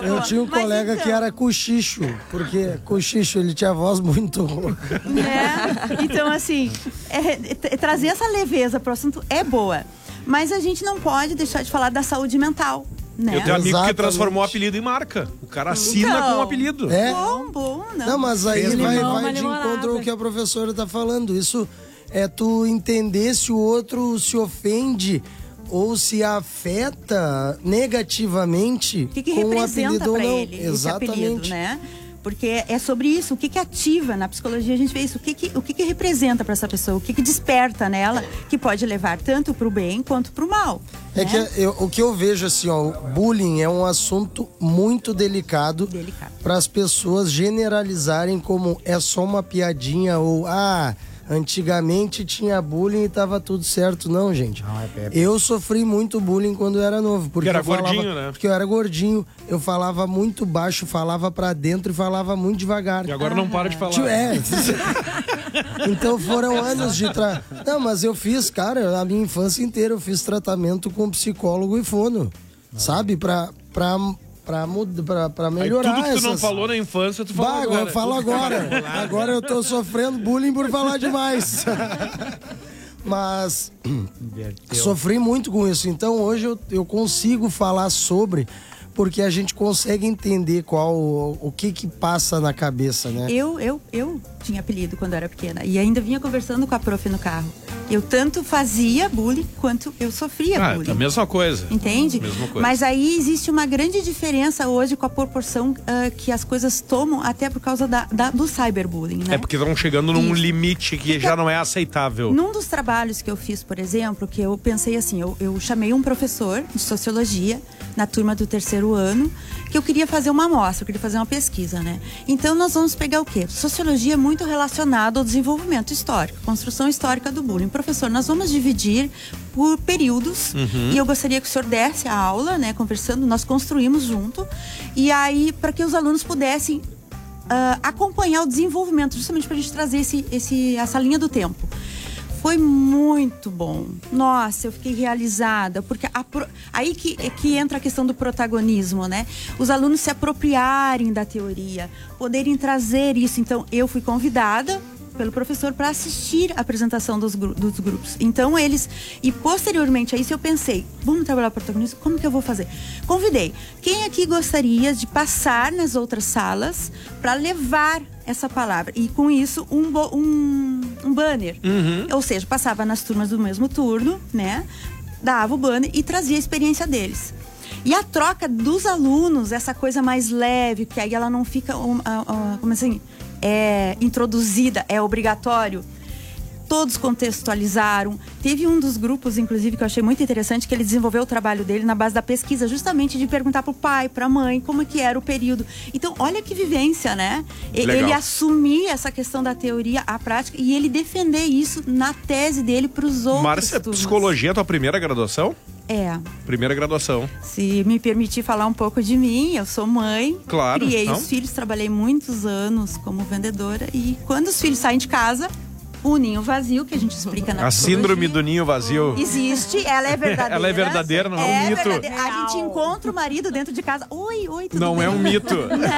Eu tinha um colega que era cochicho, porque cochicho, ele tinha a voz muito rouca. Então, assim, trazer essa leveza pro assunto é boa. Mas a gente não pode deixar de falar da saúde mental. Né? Eu tenho um amigo que transformou o apelido em marca. O cara assina com o apelido. Bom. Não, mas aí vai de encontro ao que a professora tá falando. Isso é tu entender se o outro se ofende ou se afeta negativamente o que com o representa apelido ou pra não. ele Exatamente. esse apelido, né? Porque é sobre isso, o que ativa na psicologia, a gente vê isso, o que representa para essa pessoa, o que desperta nela, que pode levar tanto para o bem quanto para o mal. É que o que eu vejo assim, ó, o bullying é um assunto muito delicado para as pessoas generalizarem como é só uma piadinha ou antigamente tinha bullying e tava tudo certo. Não, gente. Eu sofri muito bullying quando eu era novo. Porque era gordinho, né? Porque eu era gordinho. Eu falava muito baixo, falava pra dentro e falava muito devagar. E agora não para de falar. Então foram anos de... Não, mas eu fiz, cara, a minha infância inteira eu fiz tratamento com psicólogo e fono. Sabe? Pra melhorar. Aí tudo que tu não falou na infância, tu falou agora. Eu falo agora. Agora eu tô sofrendo bullying por falar demais. Mas sofri muito com isso. Então hoje eu consigo falar sobre, porque a gente consegue entender o que passa na cabeça, né? Eu tinha apelido quando eu era pequena e ainda vinha conversando com a prof no carro. Eu tanto fazia bullying quanto eu sofria bullying. É a mesma coisa. Entende? Mesma coisa. Mas aí existe uma grande diferença hoje com a proporção que as coisas tomam, até por causa do cyberbullying, né? É porque estão chegando num limite que já não é aceitável. Num dos trabalhos que eu fiz, por exemplo, que eu pensei assim, eu chamei um professor de sociologia na turma do 3º ano, que eu queria fazer uma amostra, eu queria fazer uma pesquisa, né? Então nós vamos pegar o quê? Sociologia é muito relacionada ao desenvolvimento histórico, construção histórica do bullying. Professor, nós vamos dividir por períodos e eu gostaria que o senhor desse a aula, né, conversando, nós construímos junto, e aí para que os alunos pudessem acompanhar o desenvolvimento, justamente para a gente trazer essa linha do tempo. Foi muito bom. Nossa, eu fiquei realizada, porque aí que entra a questão do protagonismo, né? Os alunos se apropriarem da teoria, poderem trazer isso. Então, eu fui convidada pelo professor para assistir a apresentação dos grupos. Então, e posteriormente a isso eu pensei, vamos trabalhar o protagonismo? Como que eu vou fazer? Convidei. Quem aqui gostaria de passar nas outras salas para levar essa palavra? E com isso, um banner. Ou seja, passava nas turmas do mesmo turno, né? Dava o banner e trazia a experiência deles. E a troca dos alunos, essa coisa mais leve, que aí ela não fica, como assim, introduzida, é obrigatório. Todos contextualizaram. Teve um dos grupos, inclusive, que eu achei muito interessante, que ele desenvolveu o trabalho dele na base da pesquisa, justamente de perguntar pro pai, pra mãe, como que era o período. Então, olha que vivência, né? Ele assumir essa questão da teoria à prática e ele defender isso na tese dele pros outros. Márcia, psicologia é a tua primeira graduação? É. Primeira graduação. Se me permitir falar um pouco de mim, eu sou mãe. Claro. Criei os filhos, trabalhei muitos anos como vendedora. E quando os filhos saem de casa, o ninho vazio, que a gente explica na A síndrome do ninho vazio. existe, ela é verdadeira. Ela é verdadeira, não é um mito. Verdadeira. A gente encontra o marido dentro de casa. Oi, tudo não bem? É um mito.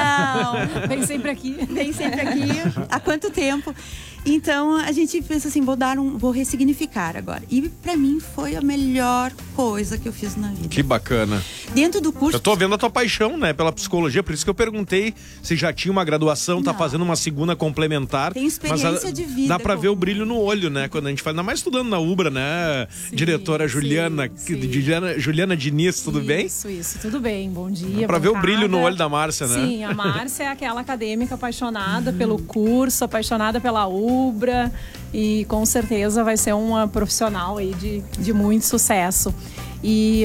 Não. Vem sempre aqui. Vem sempre aqui. Há quanto tempo? Então, a gente pensa assim, vou ressignificar agora. E pra mim foi a melhor coisa que eu fiz na vida. Que bacana. Dentro do curso... Eu tô vendo a tua paixão, né, pela psicologia, por isso que eu perguntei se já tinha uma graduação, tá fazendo uma segunda complementar. Tem experiência de vida. Dá pra ver o brilho no olho, né, quando a gente faz, ainda mais estudando na Ubra, né, sim, diretora Juliana, Juliana Diniz, tudo bem? Isso, tudo bem, bom dia. Dá pra ver o brilho no olho da Márcia, né? Sim, a Márcia é aquela acadêmica apaixonada pelo curso, apaixonada pela Ubra e com certeza vai ser uma profissional aí de muito sucesso. E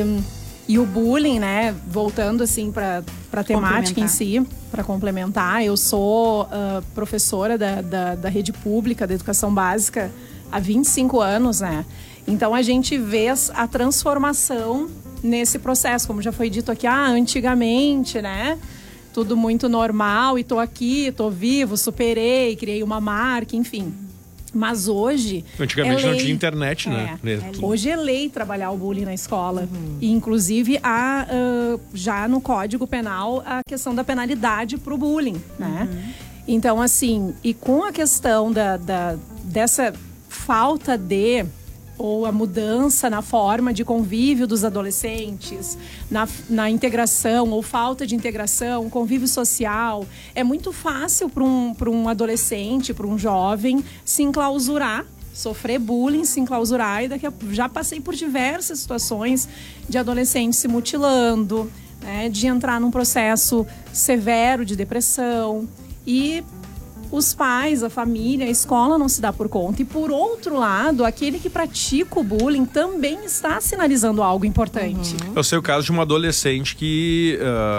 o bullying, né, voltando assim para a temática em si, para complementar, eu sou professora da rede pública da educação básica há 25 anos, né? Então a gente vê a transformação nesse processo, como já foi dito aqui, antigamente, né? Tudo muito normal e tô aqui, tô vivo, superei, criei uma marca, enfim. Mas hoje... Antigamente não tinha internet, né? Hoje é lei trabalhar o bullying na escola. E, inclusive, há já no Código Penal a questão da penalidade pro bullying, né? Então, assim, e com a questão dessa falta de... ou a mudança na forma de convívio dos adolescentes, na integração ou falta de integração, convívio social. É muito fácil para um adolescente, para um jovem, se enclausurar, sofrer bullying, se enclausurar. E já passei por diversas situações de adolescentes se mutilando, né, de entrar num processo severo de depressão. E os pais, a família, a escola não se dá por conta. E, por outro lado, aquele que pratica o bullying também está sinalizando algo importante. Eu sei o caso de uma adolescente que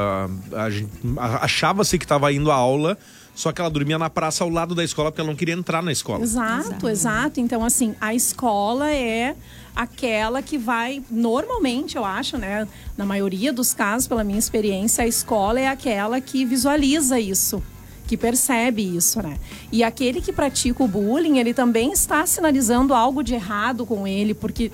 achava-se que estava indo à aula, só que ela dormia na praça ao lado da escola porque ela não queria entrar na escola. Exato. Então, assim, a escola é aquela que vai, normalmente, eu acho, né, na maioria dos casos, pela minha experiência, a escola é aquela que visualiza isso, que percebe isso, né? E aquele que pratica o bullying, ele também está sinalizando algo de errado com ele, porque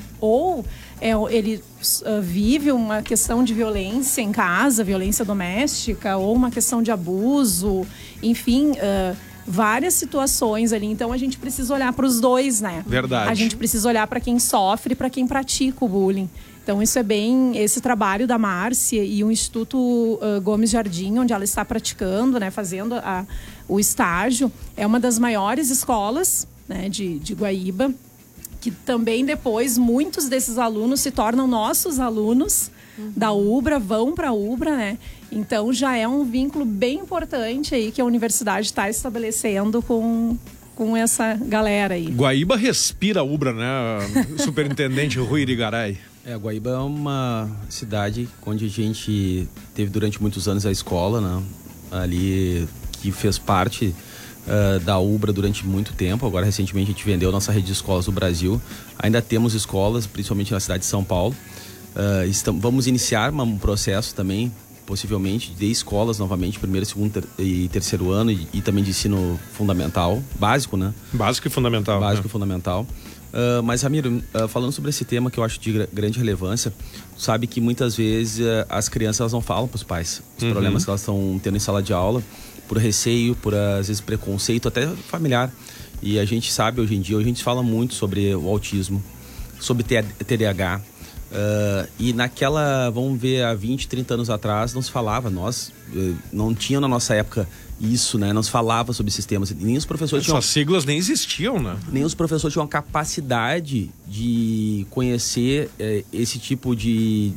ele vive uma questão de violência em casa, violência doméstica, ou uma questão de abuso, enfim, várias situações ali. Então a gente precisa olhar para os dois, né? Verdade. A gente precisa olhar para quem sofre e para quem pratica o bullying. Então, isso é bem... Esse trabalho da Márcia e o Instituto Gomes Jardim, onde ela está praticando, né, fazendo o estágio, é uma das maiores escolas, né, de Guaíba, que também depois muitos desses alunos se tornam nossos alunos da UBRA, vão para a UBRA, né? Então, já é um vínculo bem importante aí que a universidade está estabelecendo com essa galera aí. Guaíba respira a UBRA, né? Superintendente Rui Irigaray. Guaíba é uma cidade onde a gente teve durante muitos anos a escola, né? Ali, que fez parte da UBRA durante muito tempo. Agora, recentemente, a gente vendeu nossa rede de escolas do Brasil. Ainda temos escolas, principalmente na cidade de São Paulo. Vamos iniciar um processo também, possivelmente, de escolas novamente, primeiro, segundo e terceiro ano, e também de ensino fundamental, básico, né? Básico e fundamental. Básico e fundamental. Mas, Ramiro, falando sobre esse tema que eu acho de grande relevância, sabe que muitas vezes as crianças elas não falam para os pais os problemas que elas estão tendo em sala de aula, por receio, por às vezes preconceito, até familiar. E a gente sabe hoje em dia, a gente fala muito sobre o autismo, sobre TDAH. E vamos ver, há 20, 30 anos atrás não se falava, não tinha na nossa época isso, né? Não se falava sobre esses temas. Nem os professores Essas siglas nem existiam, né? Nem os professores tinham a capacidade de conhecer esse tipo de...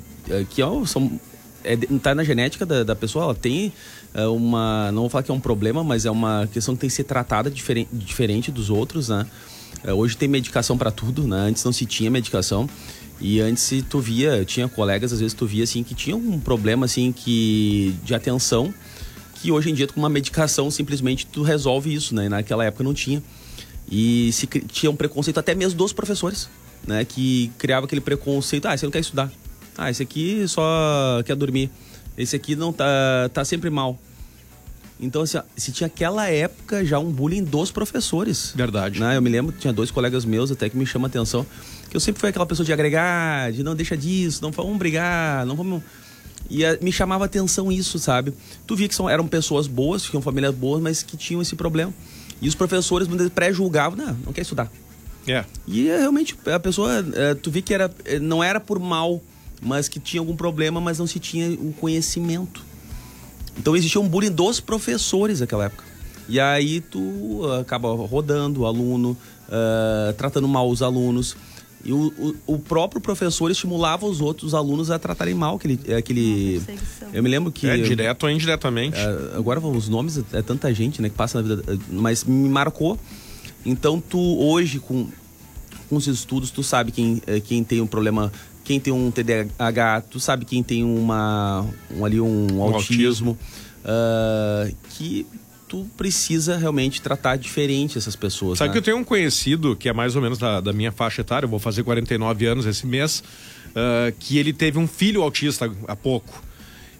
tá na genética da pessoa, ela tem não vou falar que é um problema, mas é uma questão que tem que ser tratada diferente dos outros, né? Hoje tem medicação para tudo, né? Antes não se tinha medicação. E antes tinha colegas, às vezes tu via assim, que tinha um problema assim, de atenção, que hoje em dia com uma medicação simplesmente tu resolve isso, né? Naquela época não tinha. E tinha um preconceito até mesmo dos professores, né? Que criava aquele preconceito, você não quer estudar. Esse aqui só quer dormir. Esse aqui não tá sempre mal. Então, assim, se tinha aquela época já um bullying dos professores. Verdade. Né? Eu me lembro, tinha 2 colegas meus até que me chamam a atenção, que eu sempre fui aquela pessoa de agregar, de não deixa disso, não vamos brigar, não vamos... E me chamava a atenção isso, sabe? Tu via que eram pessoas boas, tinham famílias boas, mas que tinham esse problema. E os professores muitas vezes pré-julgavam, não quer estudar. E realmente a pessoa, tu via que não era por mal, mas que tinha algum problema, mas não se tinha um conhecimento. Então existia um bullying dos professores naquela época. E aí tu acaba rodando o aluno, tratando mal os alunos. E o próprio professor estimulava os outros alunos a tratarem mal aquele... Eu me lembro que... direto ou indiretamente. Agora os nomes, tanta gente, né, que passa na vida... Mas me marcou. Então tu hoje, com os estudos, tu sabe quem tem um problema... Quem tem um TDAH, tu sabe quem tem um autismo. Que tu precisa realmente tratar diferente essas pessoas. Sabe, né? que eu tenho um conhecido que é mais ou menos da minha faixa etária, eu vou fazer 49 anos esse mês, que ele teve um filho autista há pouco.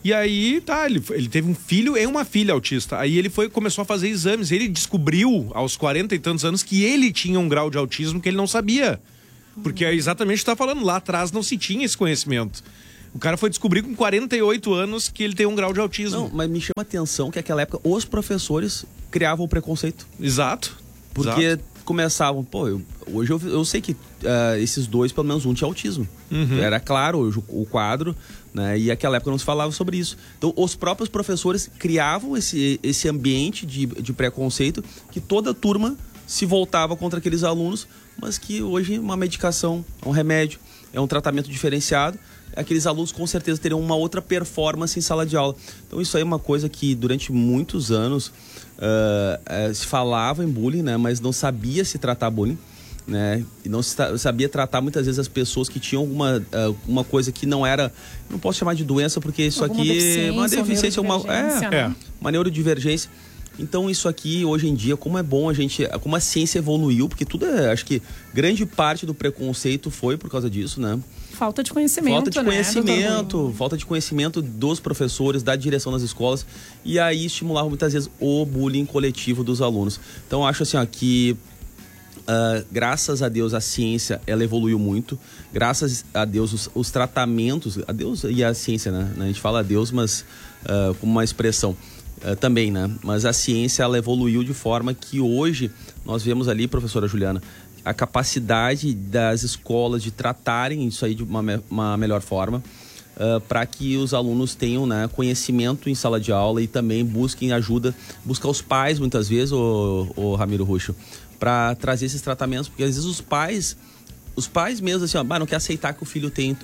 E aí, tá, ele teve um filho e uma filha autista. Aí ele começou a fazer exames. Ele descobriu, aos 40 e tantos anos, que ele tinha um grau de autismo que ele não sabia. Porque é exatamente o que você tá falando. Lá atrás não se tinha esse conhecimento. O cara foi descobrir com 48 anos que ele tem um grau de autismo. Não, mas me chama a atenção que naquela época os professores criavam o preconceito. Exato. Porque começavam, hoje eu sei que esses dois, pelo menos um tinha autismo. Era claro o quadro, né? E naquela época não se falava sobre isso. Então os próprios professores criavam esse ambiente de preconceito que toda a turma se voltava contra aqueles alunos, mas que hoje uma medicação, um remédio, é um tratamento diferenciado. Aqueles alunos com certeza teriam uma outra performance em sala de aula. Então isso aí é uma coisa que durante muitos anos se falava em bullying, né? Mas não sabia se tratar bullying, né? E não sabia tratar muitas vezes as pessoas que tinham uma coisa que não era, não posso chamar de doença porque isso aqui é uma deficiência, uma neurodivergência. Então isso aqui, hoje em dia, como é bom como a ciência evoluiu, porque tudo acho que grande parte do preconceito foi por causa disso, né? Falta de conhecimento, falta de conhecimento dos professores, da direção das escolas, e aí estimulava muitas vezes o bullying coletivo dos alunos. Então acho assim, que graças a Deus a ciência ela evoluiu muito, graças a Deus os tratamentos, a Deus e a ciência, né? A gente fala a Deus, mas como uma expressão também, né? Mas a ciência ela evoluiu de forma que hoje nós vemos ali, professora Juliana, a capacidade das escolas de tratarem isso aí de uma melhor forma, para que os alunos tenham, né, conhecimento em sala de aula e também busquem ajuda, buscar os pais muitas vezes, o Ramiro Ruxo, para trazer esses tratamentos, porque às vezes os pais mesmo assim, não quer aceitar que o filho tem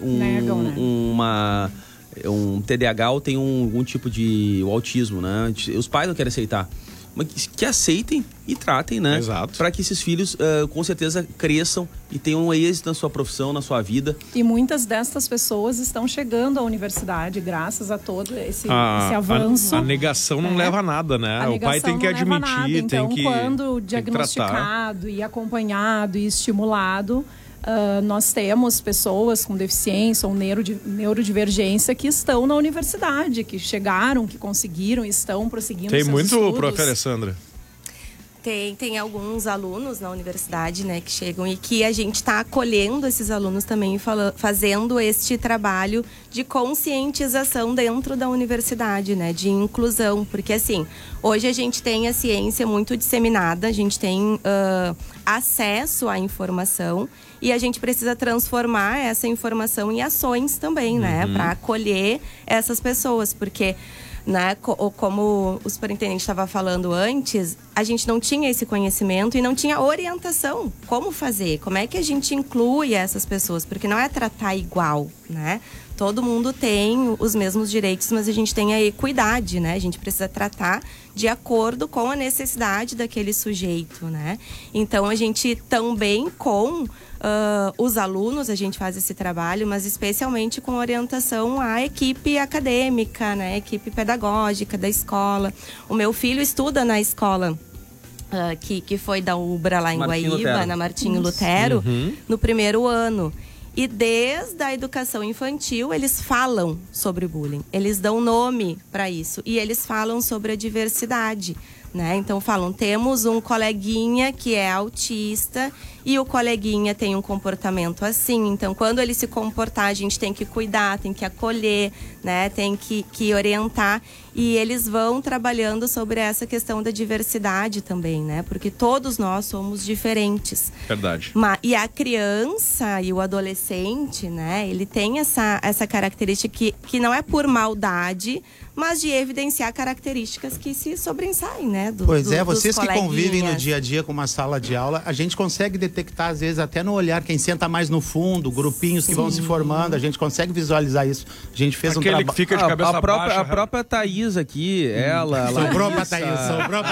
um TDAH ou tem algum tipo de autismo, né? Os pais não querem aceitar. Mas que aceitem e tratem, né? Exato. Para que esses filhos, com certeza, cresçam e tenham um êxito na sua profissão, na sua vida. E muitas dessas pessoas estão chegando à universidade graças a todo esse avanço. A negação não leva a nada, né? O pai tem que admitir, então, tem que quando diagnosticado e acompanhado e estimulado, nós temos pessoas com deficiência ou neurodivergência que estão na universidade, que chegaram, que conseguiram, estão prosseguindo seus estudos. Tem muito, prof. Alessandra? Tem alguns alunos na universidade, né, que chegam e que a gente está acolhendo esses alunos também, fazendo este trabalho de conscientização dentro da universidade, né, de inclusão, porque assim, hoje a gente tem a ciência muito disseminada, a gente tem acesso à informação e a gente precisa transformar essa informação em ações também, né, para acolher essas pessoas, porque né, como o superintendente estava falando antes, a gente não tinha esse conhecimento e não tinha orientação. Como fazer? Como é que a gente inclui essas pessoas? Porque não é tratar igual, né? Todo mundo tem os mesmos direitos, mas a gente tem a equidade, né? A gente precisa tratar de acordo com a necessidade daquele sujeito, né? Então, a gente também com os alunos, a gente faz esse trabalho, mas especialmente com orientação à equipe acadêmica, né? Equipe pedagógica da escola. O meu filho estuda na escola que foi da UBRA lá em Guaíba, na Martinho Lutero, no primeiro ano. E desde a educação infantil, eles falam sobre bullying. Eles dão nome para isso. E eles falam sobre a diversidade, né? Então falam, temos um coleguinha que é autista e o coleguinha tem um comportamento assim. Então, quando ele se comportar, a gente tem que cuidar, tem que acolher, né? Tem que orientar. E eles vão trabalhando sobre essa questão da diversidade também, né? Porque todos nós somos diferentes. Verdade. E a criança e o adolescente, né? Ele tem essa característica que não é por maldade, mas de evidenciar características que se sobressaem, né? Vocês que convivem no dia a dia com uma sala de aula, a gente consegue detectar, às vezes, até no olhar, quem senta mais no fundo, grupinhos que vão se formando, a gente consegue visualizar isso. A gente fez um trabalho. Que fica de cabeça baixa. A própria Thaís aqui, ela... Sobrou pra Thaís.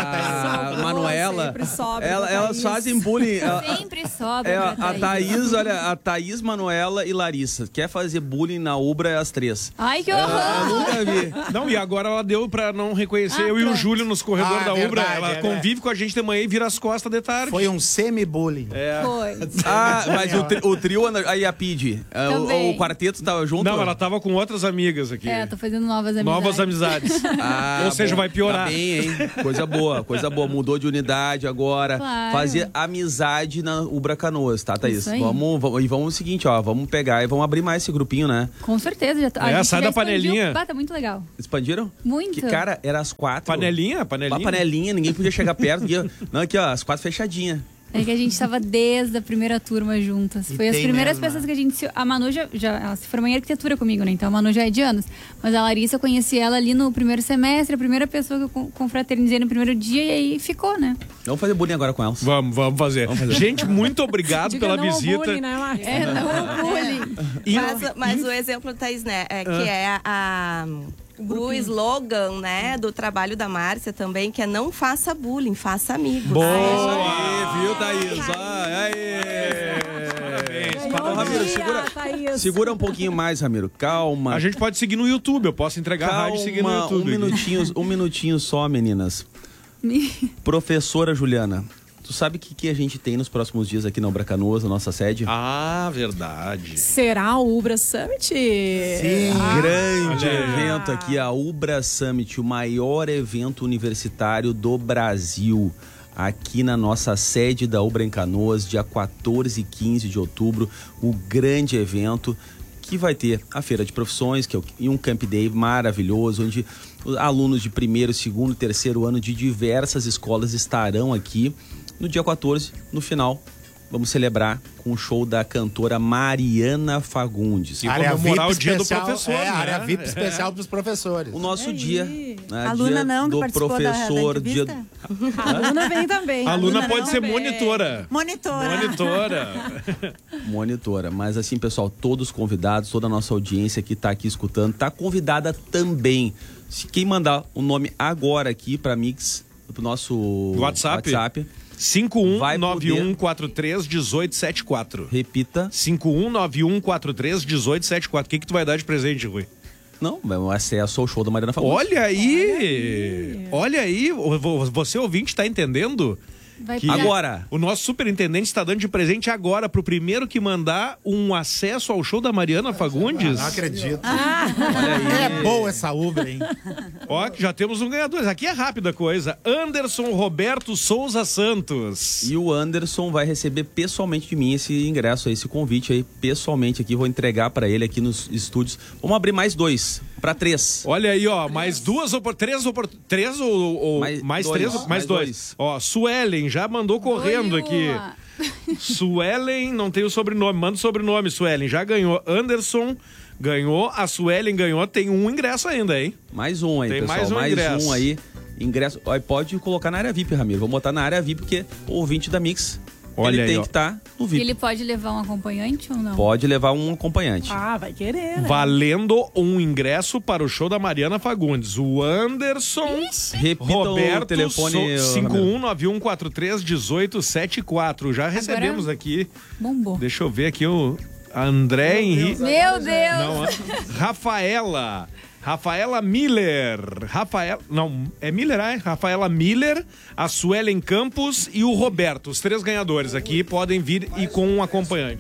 A Manuela, elas fazem bullying. Sempre sobra a Thaís, olha, a Thaís, Manuela e Larissa. Quer fazer bullying na Ubra, as três. Ai, que horror! Nunca vi. Não, e agora ela deu pra não reconhecer eu e o Júlio nos corredores da Ubra. Verdade, Ela convive com a gente de manhã e vira as costas de tarde. Foi um semi-bullying. Foi. Mas o trio, aí a Pid, o quarteto tava junto? Não, ela tava com outras amigas aqui. Tô fazendo novas amizades. Novas amizades. Ou seja, vai piorar. Tá bem, hein? Coisa boa. Mudou de unidade agora. Claro. Fazer amizade na Ubra Canoas, tá, Thaís? Isso aí. Vamos o seguinte, ó. Vamos pegar e vamos abrir mais esse grupinho, né? Com certeza. A gente sai já da panelinha. Tá muito legal. Expandiram? Muito. Que, cara, era as 4. Panelinha? Uma panelinha, ninguém podia chegar perto. Não, aqui, ó, as 4 fechadinhas. É que a gente tava desde a primeira turma juntas. Foi as primeiras pessoas que a gente... A Manu ela se formou em arquitetura comigo, né? Então a Manu já é de anos. Mas a Larissa, eu conheci ela ali no primeiro semestre, a primeira pessoa que eu confraternizei no primeiro dia, e aí ficou, né? Vamos fazer bullying agora com elas. Vamos fazer. Gente, muito obrigado pela visita. Bullying, né, Marcia? Não bullying. Mas o exemplo, Thaís, né? Que é o slogan, né, do trabalho da Márcia também, que é não faça bullying, faça amigos. Boa! Isso aí, viu, Thaís? Ramiro, segura um pouquinho mais, Ramiro. Calma. A gente pode seguir no YouTube, eu posso entregar a rádio e seguir no YouTube. Um minutinho só, meninas. Professora Juliana, tu sabe o que a gente tem nos próximos dias aqui na Ubra Canoas, na nossa sede? Ah, verdade. Será o Ubra Summit? Sim. Grande evento aqui, a Ubra Summit, o maior evento universitário do Brasil. Aqui na nossa sede da Ubra em Canoas, dia 14 e 15 de outubro, o grande evento que vai ter a Feira de Profissões, que é um Camp Day maravilhoso, onde alunos de primeiro, segundo e terceiro ano de diversas escolas estarão aqui. No dia 14, no final, vamos celebrar com o show da cantora Mariana Fagundes. E comemorar o dia do professor, né? Área VIP especial para os professores. O nosso dia. Né, aluna dia não, do professor, da dia... A aluna vem também. A aluna pode ser também. monitora. Monitora. Mas assim, pessoal, todos convidados, toda a nossa audiência que está aqui escutando, está convidada também. Se quem mandar o nome agora aqui para Mix, pro nosso WhatsApp 5191431874. Repita. 5191431874. O que tu vai dar de presente, Rui? Não, é acesso ao show da Mariana Fagundes. Olha aí! Você ouvinte tá entendendo? Que agora, o nosso superintendente está dando de presente agora pro primeiro que mandar um acesso ao show da Mariana Fagundes. Não acredito. Olha aí. É boa essa Ubra, hein? Ó, já temos um ganhador. Aqui é rápida a coisa. Anderson Roberto Souza Santos. E o Anderson vai receber pessoalmente de mim esse ingresso aí, esse convite aí, pessoalmente aqui. Vou entregar para ele aqui nos estúdios. Vamos abrir mais 2, para 3. Olha aí, ó, mais 2 três ou mais 3, mais 2. Ó, Suelen já mandou correndo aqui. Suelen, não tem o sobrenome, manda o sobrenome, Suelen, já ganhou. Anderson ganhou, a Suelen ganhou, tem um ingresso ainda, hein? Mais um aí, tem pessoal, mais ingresso. Um aí, ingresso. Ó, pode colocar na área VIP, Ramiro, vamos botar na área VIP, porque o ouvinte da Mix, olha ele aí, tem que estar no VIP. Ele pode levar um acompanhante ou não? Pode levar um acompanhante. Vai querer, né? Valendo um ingresso para o show da Mariana Fagundes. O Anderson Repita Roberto o telefone 5191431874. Já recebemos aqui. Bombou. Deixa eu ver aqui o André Henrique. Meu Deus! Não, Rafaela Miller. É Miller, é? Rafaela Miller, a Suelen Campos e o Roberto. Os 3 ganhadores aqui podem vir e com um acompanhante.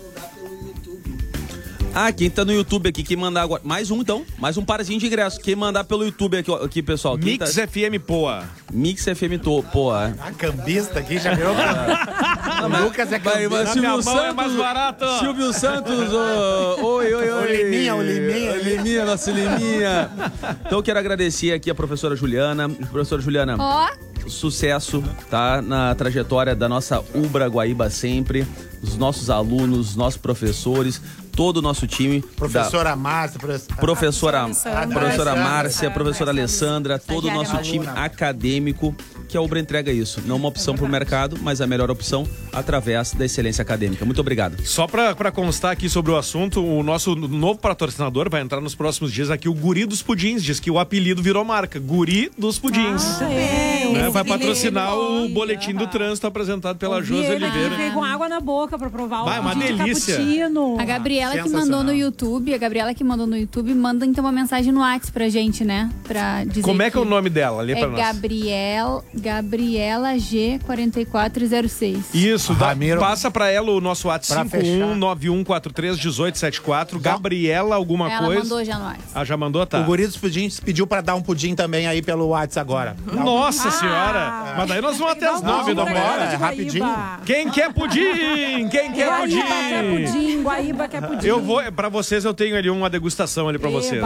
Quem tá no YouTube aqui, quem mandar agora. Mais um, então. Mais um parzinho de ingresso. Quem mandar pelo YouTube aqui pessoal. Mix FM Poa. Mix FM Poa. A cambista aqui já virou. O Lucas é cambista. Silvio Santos é mais barato. Silvio Santos. Oi. O Liminha, nossa Liminha. Então eu quero agradecer aqui a professora Juliana. Professora Juliana. Sucesso, tá? Na trajetória da nossa Ubra Guaíba sempre. Os nossos alunos, os nossos professores, todo o nosso time. Professora Márcia, professora Márcia, professora Alessandra, todo o nosso time acadêmico que a Ubra entrega isso. Não uma opção para o mercado, mas a melhor opção através da excelência acadêmica. Muito obrigado. Só para constar aqui sobre o assunto, o nosso novo patrocinador vai entrar nos próximos dias aqui, o Guri dos Pudins. Diz que o apelido virou marca. Guri dos Pudins. Vai patrocinar o boletim do trânsito apresentado pela Josi Oliveira. Fiquei com água na boca para provar o uma delícia. A Gabriela que mandou no YouTube, manda então uma mensagem no WhatsApp pra gente, né? Pra dizer como é que é o nome dela? Ali pra nós. Gabriela G4406. Isso, passa pra ela o nosso WhatsApp 5191431874. Gabriela alguma coisa. Ela mandou já no WhatsApp. Ah, já mandou? Tá. O Guri dos Pudins pediu pra dar um pudim também aí pelo WhatsApp agora. Nossa senhora! Mas daí nós vamos até as 9 da manhã. Rapidinho. Quem quer pudim? Quem quer pudim? Guaíba quer pudim. Eu vou, pra vocês eu tenho ali uma degustação ali pra vocês.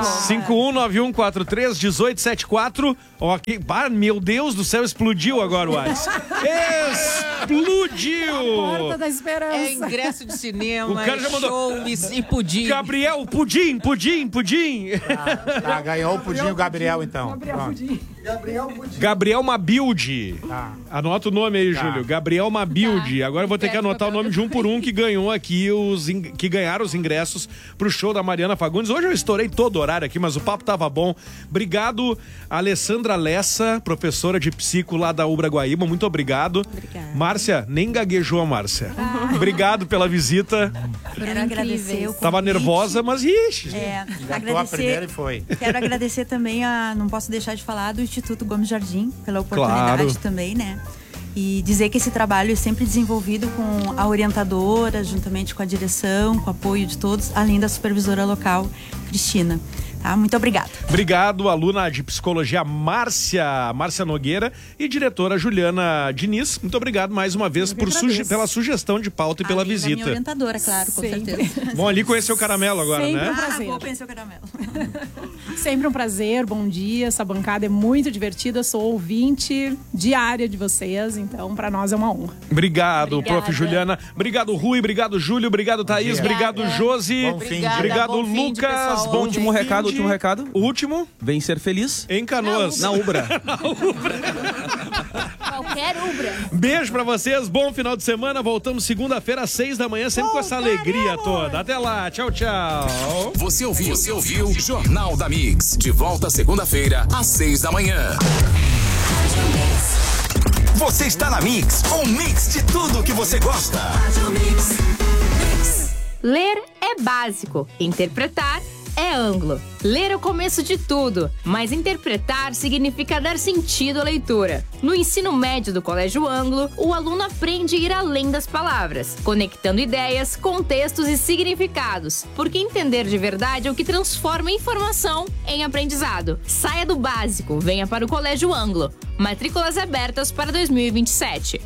5191431874. Ok, meu Deus do céu, explodiu agora o WhatsApp. Explodiu! A porta da esperança. É ingresso de cinema, o cara já mandou shows e pudim. Gabriel, pudim. Ganhou o pudim o Gabriel, então. Gabriel Mabilde. Anota o nome aí, Júlio. Gabriel Mabilde. Agora eu vou ter que anotar o nome de um por um que ganhou aqui, que ganharam os ingressos pro show da Mariana Fagundes. Hoje eu estourei todo o horário aqui, mas o papo tava bom. Obrigado, Alessandra Lessa, professora de psico lá da Ubra Guaíba. Muito obrigado. Obrigada. Márcia, nem gaguejou a Márcia. Obrigado pela visita. Quero agradecer o convite. Tava nervosa, mas ixi. Quero agradecer também não posso deixar de falar do Instituto Gomes Jardim pela oportunidade também, né? E dizer que esse trabalho é sempre desenvolvido com a orientadora, juntamente com a direção, com o apoio de todos, além da supervisora local, Cristina. Tá? Muito obrigada. Obrigado, aluna de psicologia Márcia Nogueira e diretora Juliana Diniz. Muito obrigado mais uma vez pela sugestão de pauta e pela visita. Minha orientadora, claro, com certeza. Bom, ali conhecer o caramelo agora, sempre né? Um prazer. Vou conhecer o caramelo. Sempre um prazer, bom dia. Essa bancada é muito divertida. Sou ouvinte diária de vocês, então para nós é uma honra. Obrigado, prof. Juliana. Obrigado, Rui. Obrigado, Júlio. Obrigado, Thaís. Obrigado, Josi. Obrigado, Lucas. Bom último recado. O último? Vem ser feliz. Em Canoas. Na Ubra. Qualquer Ubra. Beijo pra vocês. Bom final de semana. Voltamos segunda-feira às 6 da manhã, sempre com essa alegria toda. Até lá. Tchau, tchau. Você ouviu Jornal da Mix. De volta segunda-feira às 6 da manhã. Você está na Mix, um mix de tudo que você gosta. Ler é básico, interpretar é ângulo. Ler é o começo de tudo, mas interpretar significa dar sentido à leitura. No ensino médio do Colégio Ângulo, o aluno aprende a ir além das palavras, conectando ideias, contextos e significados, porque entender de verdade é o que transforma informação em aprendizado. Saia do básico, venha para o Colégio Ângulo. Matrículas abertas para 2027.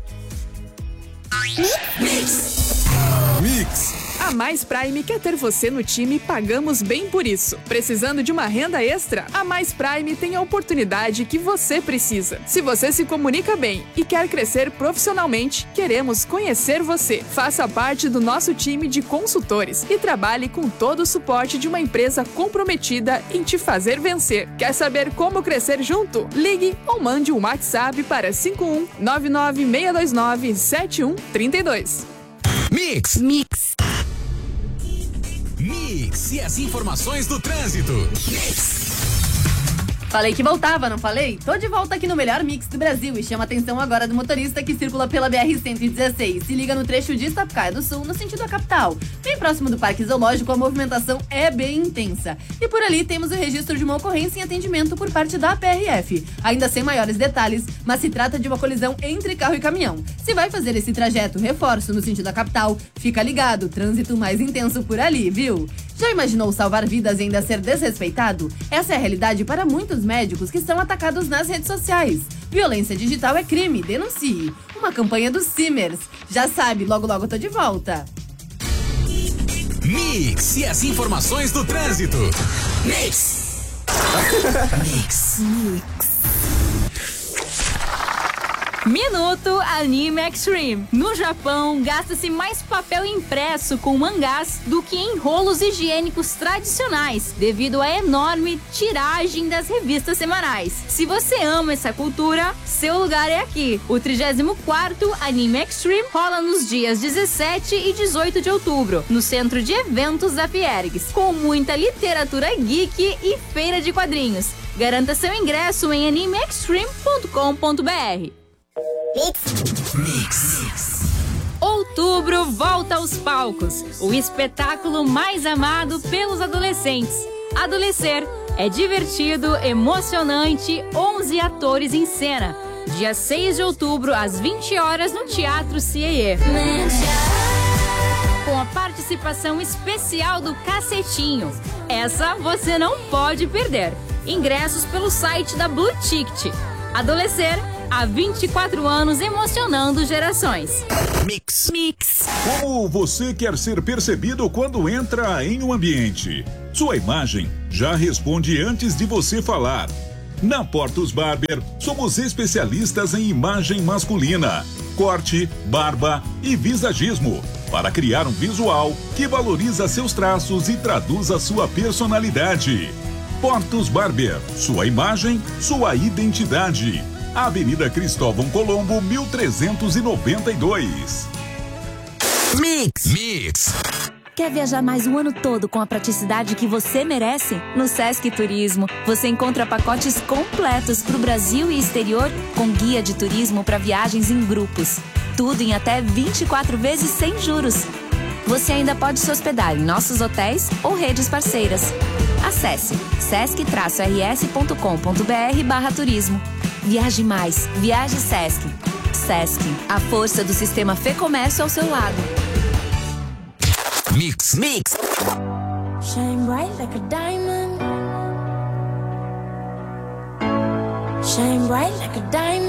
Mix. A Mais Prime quer ter você no time e pagamos bem por isso. Precisando de uma renda extra? A Mais Prime tem a oportunidade que você precisa. Se você se comunica bem e quer crescer profissionalmente, queremos conhecer você. Faça parte do nosso time de consultores e trabalhe com todo o suporte de uma empresa comprometida em te fazer vencer. Quer saber como crescer junto? Ligue ou mande um WhatsApp para 51-99629-7132. Mix e as informações do trânsito. Falei que voltava, não falei? Tô de volta aqui no melhor mix do Brasil e chama a atenção agora do motorista que circula pela BR-116. Se liga no trecho de Sapucaia do Sul, no sentido da capital. Bem próximo do Parque Zoológico, a movimentação é bem intensa. E por ali temos o registro de uma ocorrência em atendimento por parte da PRF. Ainda sem maiores detalhes, mas se trata de uma colisão entre carro e caminhão. Se vai fazer esse trajeto, reforço no sentido da capital, fica ligado, trânsito mais intenso por ali, viu? Já imaginou salvar vidas e ainda ser desrespeitado? Essa é a realidade para muitos médicos que são atacados nas redes sociais. Violência digital é crime, denuncie. Uma campanha do Simers. Já sabe, logo logo tô de volta. Mix e as informações do trânsito. Mix. Minuto Anime Extreme. No Japão, gasta-se mais papel impresso com mangás do que em rolos higiênicos tradicionais, devido à enorme tiragem das revistas semanais. Se você ama essa cultura, seu lugar é aqui. O 34º Anime Extreme rola nos dias 17 e 18 de outubro, no Centro de Eventos da Fiergs, com muita literatura geek e feira de quadrinhos. Garanta seu ingresso em animeextreme.com.br. Mix. Outubro volta aos palcos, o espetáculo mais amado pelos adolescentes. Adolescer é divertido, emocionante, 11 atores em cena. Dia 6 de outubro, às 20 horas, no Teatro CIE. Com a participação especial do Cacetinho. Essa você não pode perder. Ingressos pelo site da Blue Ticket. Adolescer, há 24 anos, emocionando gerações. Mix. Como você quer ser percebido quando entra em um ambiente? Sua imagem já responde antes de você falar. Na Portos Barber, somos especialistas em imagem masculina, corte, barba e visagismo, para criar um visual que valoriza seus traços e traduz a sua personalidade. Portos Barber, sua imagem, sua identidade. Avenida Cristóvão Colombo, 1392. Mix. Quer viajar mais o ano todo com a praticidade que você merece? No Sesc Turismo, você encontra pacotes completos para o Brasil e exterior, com guia de turismo para viagens em grupos. Tudo em até 24 vezes sem juros. Você ainda pode se hospedar em nossos hotéis ou redes parceiras. Acesse sesc-rs.com.br/turismo. Viaje mais, viaje Sesc. Sesc, a força do sistema Fê Comércio ao seu lado. Mix. Shine bright like a diamond. Shine bright like a diamond.